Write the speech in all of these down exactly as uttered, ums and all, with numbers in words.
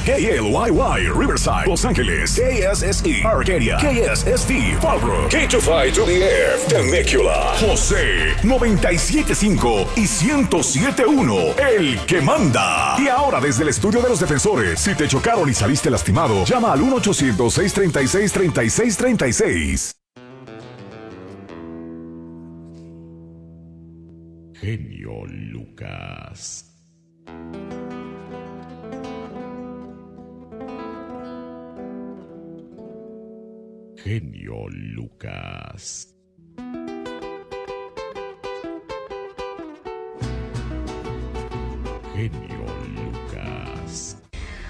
K L Y Y, Riverside, Los Ángeles. K S S E, Arcadia. K S S T, Fallbrook. K two five to the F, Temecula. José, noventa y siete punto cinco y ciento siete punto uno, el que manda. Y ahora desde el estudio de los defensores, si te chocaron y saliste lastimado, llama al uno ochocientos, seiscientos treinta y seis, treinta y seis treinta y seis. Genio Lucas. Genio Lucas. Genio Lucas.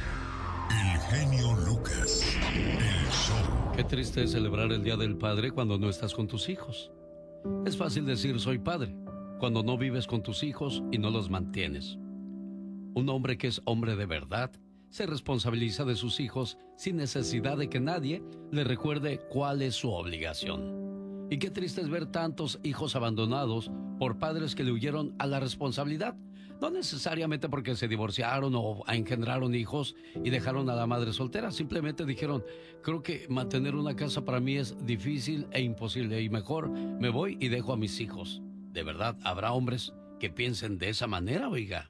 El genio Lucas. El show. Qué triste es celebrar el Día del Padre cuando no estás con tus hijos. Es fácil decir soy padre cuando no vives con tus hijos y no los mantienes. Un hombre que es hombre de verdad se responsabiliza de sus hijos sin necesidad de que nadie le recuerde cuál es su obligación. Y qué triste es ver tantos hijos abandonados por padres que le huyeron a la responsabilidad, no necesariamente porque se divorciaron o engendraron hijos y dejaron a la madre soltera, simplemente dijeron, creo que mantener una casa para mí es difícil e imposible y mejor me voy y dejo a mis hijos. ¿De verdad habrá hombres que piensen de esa manera, oiga?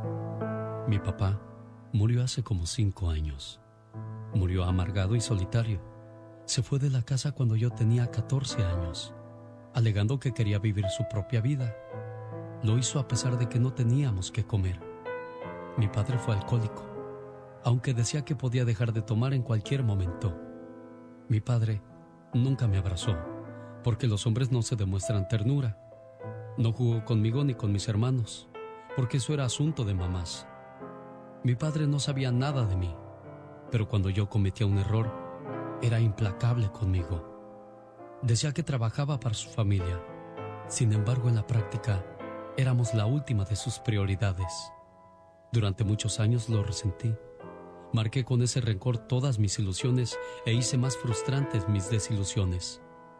Mi papá murió hace como cinco años. Murió amargado y solitario. Se fue de la casa cuando yo tenía catorce años, alegando que quería vivir su propia vida. Lo hizo a pesar de que no teníamos que comer. Mi padre fue alcohólico, aunque decía que podía dejar de tomar en cualquier momento. Mi padre nunca me abrazó, porque los hombres no se demuestran ternura. No jugó conmigo ni con mis hermanos, porque eso era asunto de mamás. Mi padre no sabía nada de mí, pero cuando yo cometía un error, era implacable conmigo. Decía que trabajaba para su familia. Sin embargo, en la práctica, éramos la última de sus prioridades. Durante muchos años lo resentí. Marqué con ese rencor todas mis ilusiones e hice más frustrantes mis desilusiones.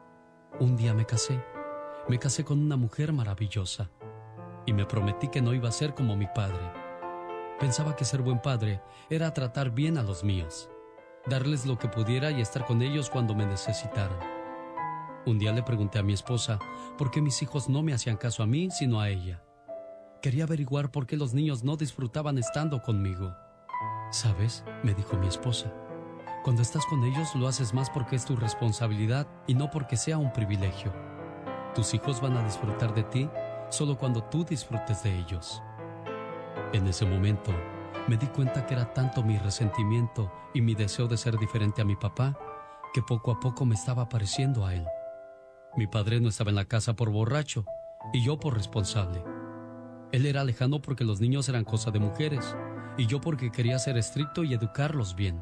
Un día me casé. Me casé con una mujer maravillosa y me prometí que no iba a ser como mi padre. Pensaba que ser buen padre era tratar bien a los míos, darles lo que pudiera y estar con ellos cuando me necesitaran. Un día le pregunté a mi esposa por qué mis hijos no me hacían caso a mí, sino a ella. Quería averiguar por qué los niños no disfrutaban estando conmigo. ¿Sabes?, me dijo mi esposa, cuando estás con ellos lo haces más porque es tu responsabilidad y no porque sea un privilegio. Tus hijos van a disfrutar de ti solo cuando tú disfrutes de ellos. En ese momento, me di cuenta que era tanto mi resentimiento y mi deseo de ser diferente a mi papá, que poco a poco me estaba pareciendo a él. Mi padre no estaba en la casa por borracho, y yo por responsable. Él era lejano porque los niños eran cosa de mujeres, y yo porque quería ser estricto y educarlos bien.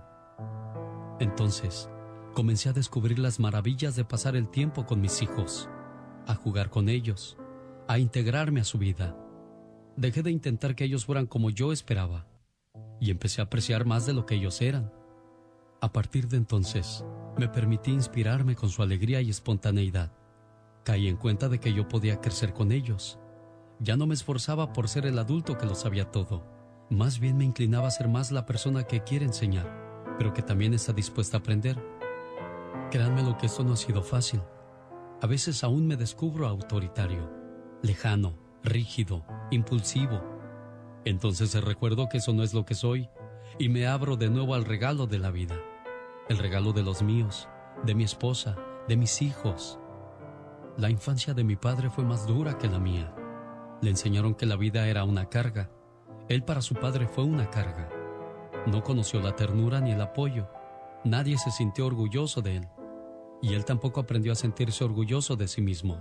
Entonces, comencé a descubrir las maravillas de pasar el tiempo con mis hijos, a jugar con ellos, a integrarme a su vida. Dejé de intentar que ellos fueran como yo esperaba y empecé a apreciar más de lo que ellos eran. A partir de entonces, me permití inspirarme con su alegría y espontaneidad. Caí en cuenta de que yo podía crecer con ellos. Ya no me esforzaba por ser el adulto que lo sabía todo. Más bien me inclinaba a ser más la persona que quiere enseñar, pero que también está dispuesta a aprender. Créanme lo que esto no ha sido fácil. A veces aún me descubro autoritario, lejano, rígido, impulsivo. Entonces recuerdo que eso no es lo que soy y me abro de nuevo al regalo de la vida. El regalo de los míos, de mi esposa, de mis hijos. La infancia de mi padre fue más dura que la mía. Le enseñaron que la vida era una carga. Él para su padre fue una carga. No conoció la ternura ni el apoyo. Nadie se sintió orgulloso de él. Y él tampoco aprendió a sentirse orgulloso de sí mismo.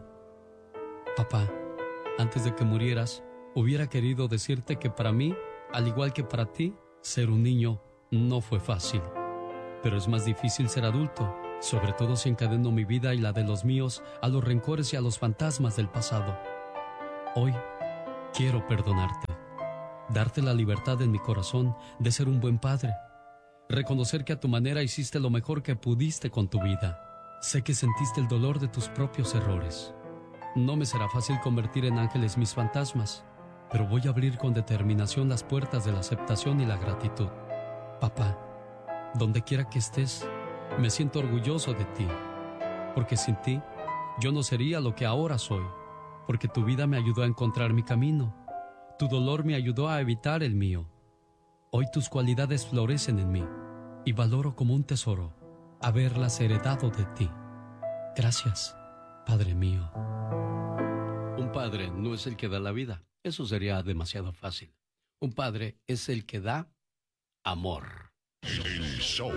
Papá, antes de que murieras, hubiera querido decirte que para mí, al igual que para ti, ser un niño no fue fácil. Pero es más difícil ser adulto, sobre todo si encadeno mi vida y la de los míos a los rencores y a los fantasmas del pasado. Hoy quiero perdonarte, darte la libertad en mi corazón de ser un buen padre, reconocer que a tu manera hiciste lo mejor que pudiste con tu vida. Sé que sentiste el dolor de tus propios errores. No me será fácil convertir en ángeles mis fantasmas, pero voy a abrir con determinación las puertas de la aceptación y la gratitud. Papá, donde quiera que estés, me siento orgulloso de ti, porque sin ti yo no sería lo que ahora soy, porque tu vida me ayudó a encontrar mi camino, tu dolor me ayudó a evitar el mío. Hoy tus cualidades florecen en mí y valoro como un tesoro haberlas heredado de ti. Gracias, Padre mío. Un padre no es el que da la vida, eso sería demasiado fácil. Un padre es el que da amor. El show.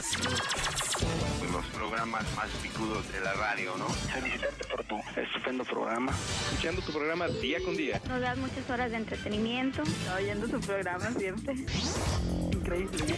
Los programas más picudos de la radio, ¿no? Felicitarte por tu estupendo programa. Escuchando tu programa día con día. Nos das muchas horas de entretenimiento. Oyendo tu programa siempre. Increíble.